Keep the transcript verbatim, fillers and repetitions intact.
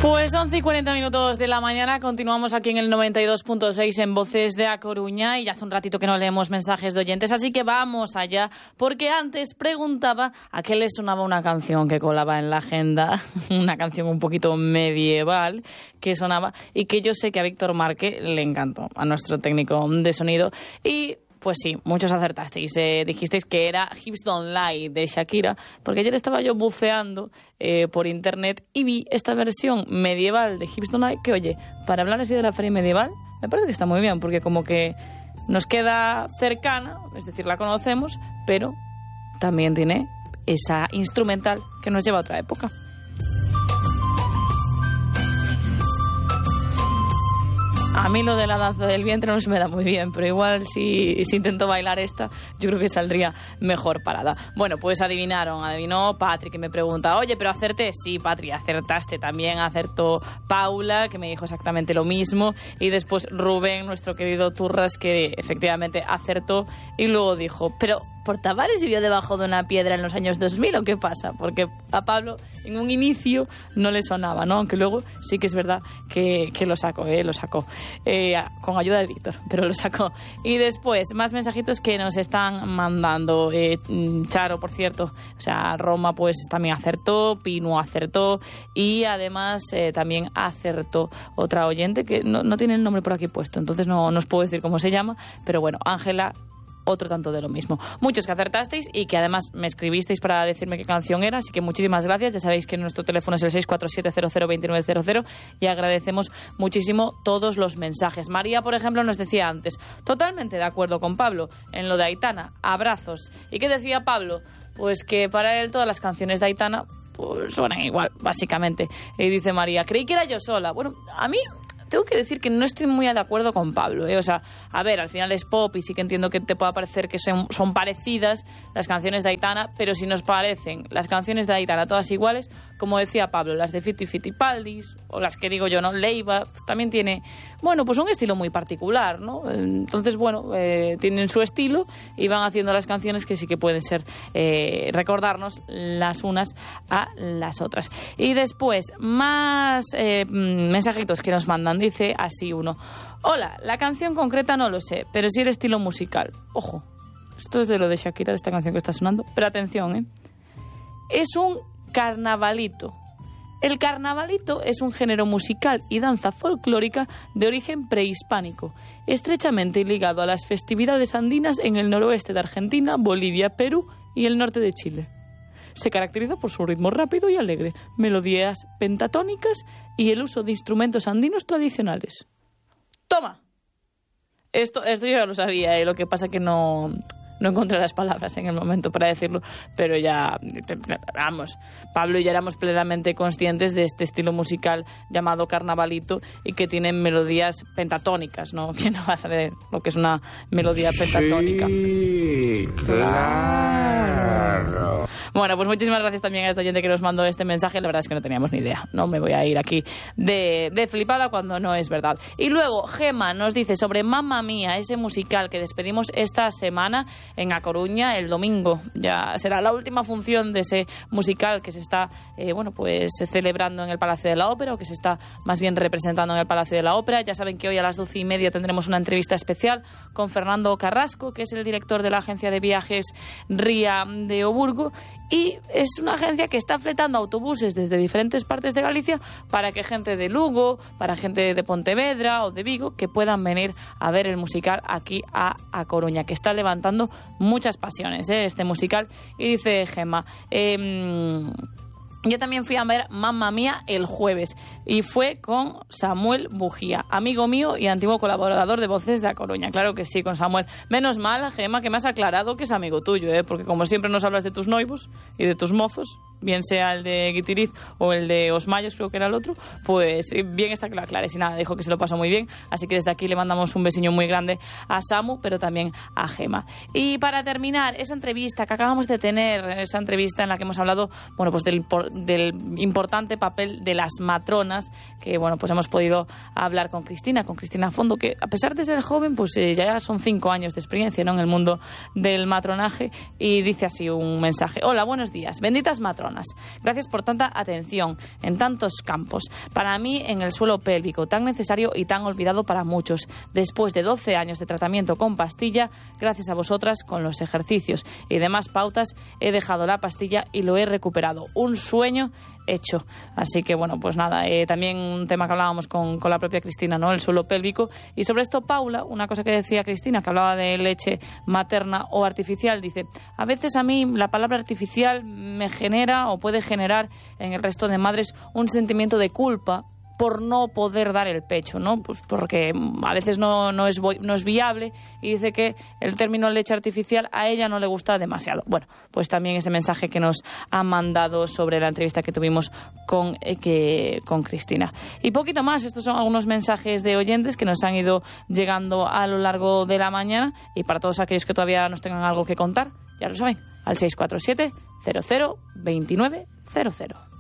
Pues once y cuarenta minutos de la mañana, continuamos aquí en el noventa y dos punto seis en Voces de A Coruña y ya hace un ratito que no leemos mensajes de oyentes, así que vamos allá, porque antes preguntaba a qué le sonaba una canción que colaba en la agenda, una canción un poquito medieval que sonaba y que yo sé que a Víctor Marque le encantó, a nuestro técnico de sonido, y pues sí, muchos acertasteis. Eh, dijisteis que era Hips Don't Lie de Shakira, porque ayer estaba yo buceando eh, por internet y vi esta versión medieval de Hips Don't Lie que, oye, para hablar así de la feria medieval, me parece que está muy bien, porque como que nos queda cercana, es decir, la conocemos, pero también tiene esa instrumental que nos lleva a otra época. A mí lo de la danza del vientre no se me da muy bien, pero igual si, si intento bailar esta, yo creo que saldría mejor parada. Bueno, pues adivinaron, adivinó Patri, que me pregunta, oye, pero acerté. Sí, Patri, acertaste también, acertó Paula, que me dijo exactamente lo mismo, y después Rubén, nuestro querido Turras, que efectivamente acertó, y luego dijo, pero ¿Portavares vivió debajo de una piedra en los años dos mil o qué pasa? Porque a Pablo en un inicio no le sonaba, ¿no? Aunque luego sí que es verdad que, que lo sacó, ¿eh? Lo sacó. Eh, con ayuda de Víctor, pero lo sacó. Y después, más mensajitos que nos están mandando. Eh, Charo, por cierto, o sea, Roma pues también acertó, Pino acertó y además eh, también acertó otra oyente que no, no tiene el nombre por aquí puesto, entonces no, no os puedo decir cómo se llama, pero bueno, Ángela, otro tanto de lo mismo. Muchos que acertasteis y que además me escribisteis para decirme qué canción era, así que muchísimas gracias. Ya sabéis que nuestro teléfono es el seis cuatro siete cero cero dos nueve cero cero y agradecemos muchísimo todos los mensajes. María, por ejemplo, nos decía antes, totalmente de acuerdo con Pablo en lo de Aitana, abrazos. ¿Y qué decía Pablo? Pues que para él todas las canciones de Aitana pues suenan igual, básicamente. Y dice María, creí que era yo sola. Bueno, a mí tengo que decir que no estoy muy de acuerdo con Pablo, ¿eh? O sea, a ver, al final es pop y sí que entiendo que te pueda parecer que son, son parecidas las canciones de Aitana, pero si nos parecen las canciones de Aitana todas iguales, como decía Pablo, las de Fito y Fitipaldis, o las que digo yo, ¿no? Leiva, pues también tiene, bueno, pues un estilo muy particular, ¿no? Entonces, bueno, eh, tienen su estilo y van haciendo las canciones que sí que pueden ser, eh, recordarnos las unas a las otras. Y después, más eh, mensajitos que nos mandan. Dice así uno, hola, la canción concreta no lo sé, pero sí el estilo musical. Ojo, esto es de lo de Shakira, de esta canción que está sonando, pero atención, ¿eh? Es un carnavalito. El carnavalito es un género musical y danza folclórica de origen prehispánico, estrechamente ligado a las festividades andinas en el noroeste de Argentina, Bolivia, Perú y el norte de Chile. Se caracteriza por su ritmo rápido y alegre, melodías pentatónicas y el uso de instrumentos andinos tradicionales. ¡Toma! Esto, esto yo ya lo sabía, ¿eh? Lo que pasa que no, no encontré las palabras en el momento para decirlo, pero ya, vamos, Pablo y yo éramos plenamente conscientes de este estilo musical llamado carnavalito y que tiene melodías pentatónicas, ¿no? ¿Quién no va a saber lo que es una melodía pentatónica? Sí, claro. Bueno, pues muchísimas gracias también a esta gente que nos mandó este mensaje. La verdad es que no teníamos ni idea. No me voy a ir aquí de, de flipada cuando no es verdad. Y luego Gema nos dice sobre Mamma Mía, ese musical que despedimos esta semana en A Coruña el domingo. Ya será la última función de ese musical que se está, eh, bueno, pues celebrando en el Palacio de la Ópera, o que se está más bien representando en el Palacio de la Ópera. Ya saben que hoy a las doce y media tendremos una entrevista especial con Fernando Carrasco, que es el director de la agencia de viajes Ría de Oburgo. Y es una agencia que está fletando autobuses desde diferentes partes de Galicia para que gente de Lugo, para gente de Pontevedra o de Vigo, que puedan venir a ver el musical aquí a A Coruña, que está levantando muchas pasiones, ¿eh? Este musical. Y dice Gemma, eh, yo también fui a ver Mamma Mía el jueves y fue con Samuel Bujía, amigo mío y antiguo colaborador de Voces de A Coruña. Claro que sí, con Samuel. Menos mal, Gemma, que me has aclarado que es amigo tuyo, ¿eh? Porque como siempre nos hablas de tus noivos y de tus mozos, bien sea el de Guitiriz o el de Osmayos, creo que era el otro, pues bien está que lo aclares. Y nada, dijo que se lo pasó muy bien, así que desde aquí le mandamos un besiño muy grande a Samu, pero también a Gemma. Y para terminar, esa entrevista que acabamos de tener, esa entrevista en la que hemos hablado, bueno, pues del del importante papel de las matronas, que bueno, pues hemos podido hablar con Cristina, con Cristina Fondo, que a pesar de ser joven, pues eh, ya son cinco años de experiencia, ¿no?, en el mundo del matronaje, y dice así un mensaje: hola, buenos días, benditas matronas. personas. Gracias por tanta atención en tantos campos. Para mí, en el suelo pélvico, tan necesario y tan olvidado para muchos. Después de doce años de tratamiento con pastilla, gracias a vosotras, con los ejercicios y demás pautas, he dejado la pastilla y lo he recuperado. Un sueño hecho. Así que, bueno, pues nada, eh, también un tema que hablábamos con, con la propia Cristina, ¿no? El suelo pélvico. Y sobre esto, Paula, una cosa que decía Cristina, que hablaba de leche materna o artificial, dice, a veces a mí la palabra artificial me genera o puede generar en el resto de madres un sentimiento de culpa por no poder dar el pecho, ¿no? Pues porque a veces no, no, es, no es viable, y dice que el término leche artificial a ella no le gusta demasiado. Bueno, pues también ese mensaje que nos han mandado sobre la entrevista que tuvimos con, eh, que, con Cristina. Y poquito más, estos son algunos mensajes de oyentes que nos han ido llegando a lo largo de la mañana, y para todos aquellos que todavía nos tengan algo que contar, ya lo saben, al seis cuatro siete, cero cero, dos nueve cero cero.